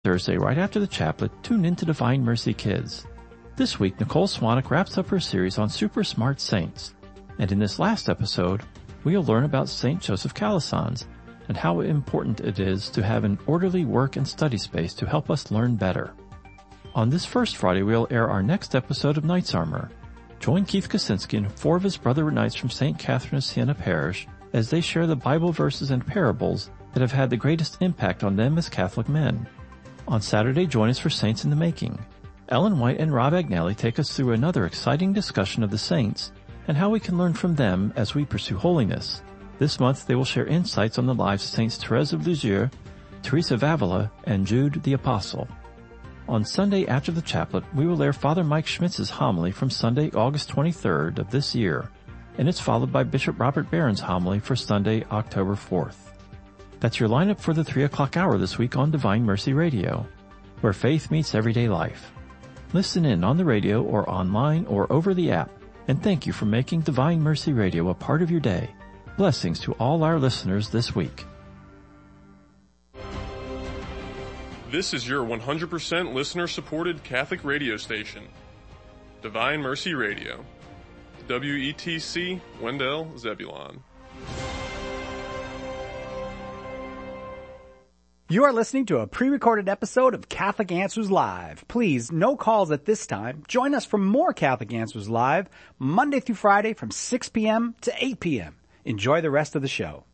Thursday, right after the chaplet, tune into Divine Mercy Kids. This week, Nicole Swanek wraps up her series on super smart saints. And in this last episode, we'll learn about Saint Joseph Calasanz and how important it is to have an orderly work and study space to help us learn better. On this first Friday, we'll air our next episode of Knights Armor. Join Keith Kaczynski and 4 of his brother knights from St. Catherine of Siena Parish as they share the Bible verses and parables that have had the greatest impact on them as Catholic men. On Saturday, join us for Saints in the Making. Ellen White and Rob Agnelli take us through another exciting discussion of the saints and how we can learn from them as we pursue holiness. This month, they will share insights on the lives of Saints Therese of Lisieux, Teresa of Avila, and Jude the Apostle. On Sunday after the chaplet, we will air Father Mike Schmitz's homily from Sunday, August 23rd of this year, and it's followed by Bishop Robert Barron's homily for Sunday, October 4th. That's your lineup for the 3 o'clock hour this week on Divine Mercy Radio, where faith meets everyday life. Listen in on the radio or online or over the app, and thank you for making Divine Mercy Radio a part of your day. Blessings to all our listeners this week. This is your 100% listener-supported Catholic radio station, Divine Mercy Radio, WETC, Wendell, Zebulon. You are listening to a pre-recorded episode of Catholic Answers Live. Please, no calls at this time. Join us for more Catholic Answers Live, Monday through Friday from 6 p.m. to 8 p.m. Enjoy the rest of the show.